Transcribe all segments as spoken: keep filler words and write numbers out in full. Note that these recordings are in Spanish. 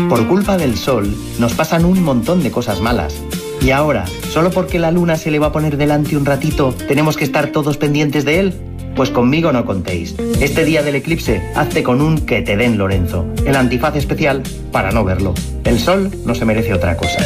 Por culpa del sol, nos pasan un montón de cosas malas. Y ahora, ¿solo porque la luna se le va a poner delante un ratito, tenemos que estar todos pendientes de él? Pues conmigo no contéis. Este día del eclipse, hazte con un que te den Lorenzo. El antifaz especial para no verlo. El sol no se merece otra cosa.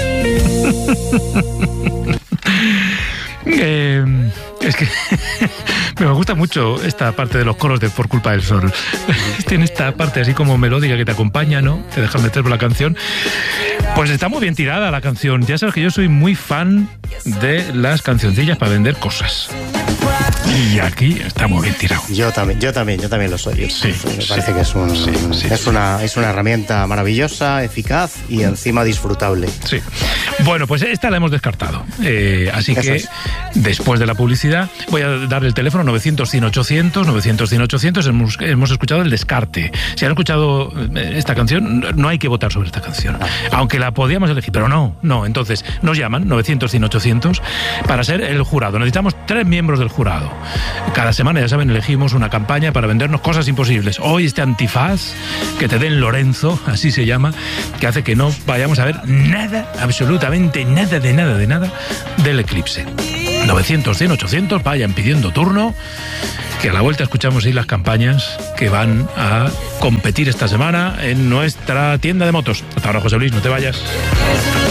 Eh, es que me gusta mucho esta parte de los coros de Por culpa del sol. Tiene esta parte así como melódica que te acompaña, ¿no? Te deja meter por la canción. Pues está muy bien tirada la canción. Ya sabes que yo soy muy fan de las cancioncillas para vender cosas. Y aquí está muy bien tirado. Yo también, yo también, yo también lo soy. Sí, me parece sí, que es un, sí, sí, es una, es una herramienta maravillosa, eficaz y encima disfrutable. Sí. Bueno, pues esta la hemos descartado. Eh, así Eso que es. después de la publicidad voy a dar el teléfono novecientos cien ochocientos, novecientos cien ochocientos. Hemos, hemos escuchado el descarte. Si han escuchado esta canción, no hay que votar sobre esta canción. Aunque la podíamos elegir, pero no, no. Entonces nos llaman novecientos cien ochocientos para ser el jurado. Necesitamos tres miembros del jurado. Cada semana, ya saben, elegimos una campaña para vendernos cosas imposibles. Hoy este antifaz, que te den Lorenzo, así se llama, que hace que no vayamos a ver nada, absolutamente nada de nada de nada del eclipse. novecientos cien ochocientos, vayan pidiendo turno, que a la vuelta escuchamos ahí las campañas que van a competir esta semana en nuestra tienda de motos. Hasta ahora, José Luis, no te vayas.